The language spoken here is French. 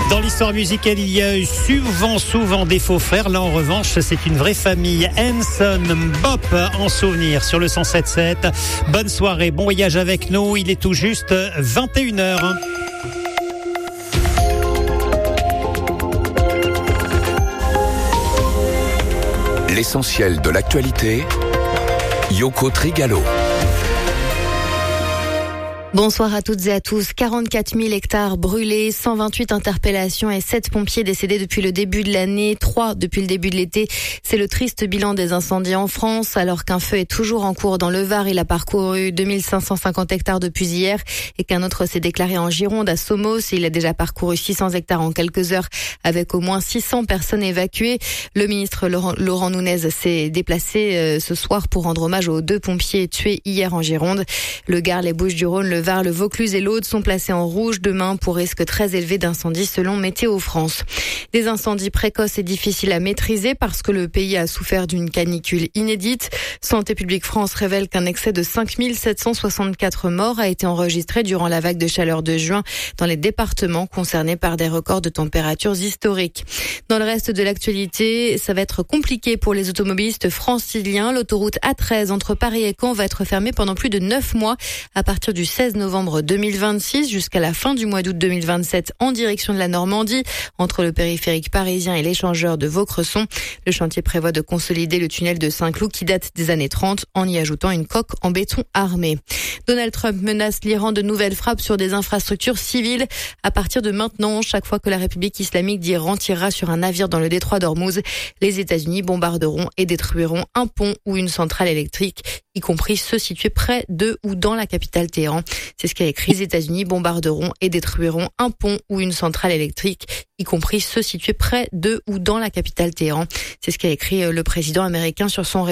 Dans l'histoire musicale, il y a eu souvent des faux frères. Là, en revanche, c'est une vraie famille. Hanson, Bop, en souvenir sur le 107.7. Bonne soirée, bon voyage avec nous. Il est tout juste 21h. L'essentiel de l'actualité, Yoko Trigalo. Bonsoir à toutes et à tous. 44 000 hectares brûlés, 128 interpellations et 7 pompiers décédés depuis le début de l'année, 3 depuis le début de l'été. C'est le triste bilan des incendies en France. Alors qu'un feu est toujours en cours dans le Var, il a parcouru 2550 hectares depuis hier et qu'un autre s'est déclaré en Gironde à Somos. Il a déjà parcouru 600 hectares en quelques heures avec au moins 600 personnes évacuées. Le ministre Laurent Nunez s'est déplacé ce soir pour rendre hommage aux 2 pompiers tués hier en Gironde. Le Gard, les Bouches-du-Rhône, le Var, le Vaucluse et l'Aude sont placés en rouge demain pour risque très élevé d'incendie selon Météo France. Des incendies précoces et difficiles à maîtriser parce que le pays a souffert d'une canicule inédite. Santé publique France révèle qu'un excès de 5764 morts a été enregistré durant la vague de chaleur de juin dans les départements concernés par des records de températures historiques. Dans le reste de l'actualité, ça va être compliqué pour les automobilistes franciliens. L'autoroute A13 entre Paris et Caen va être fermée pendant plus de 9 mois à partir du 16 novembre 2026 jusqu'à la fin du mois d'août 2027 en direction de la Normandie, entre le périphérique parisien et l'échangeur de Vaucresson. Le chantier prévoit de consolider le tunnel de Saint-Cloud qui date des années 30 en y ajoutant une coque en béton armé. Donald Trump menace l'Iran de nouvelles frappes sur des infrastructures civiles. À partir de maintenant, chaque fois que la République islamique d'Iran tirera sur un navire dans le détroit d'Ormuz, les États-Unis bombarderont et détruiront un pont ou une centrale électrique, y compris ceux situés près de ou dans la capitale Téhéran. C'est ce qu'a écrit. Les États-Unis bombarderont et détruiront un pont ou une centrale électrique, y compris ceux situés près de ou dans la capitale Téhéran. C'est ce qu'a écrit le président américain sur son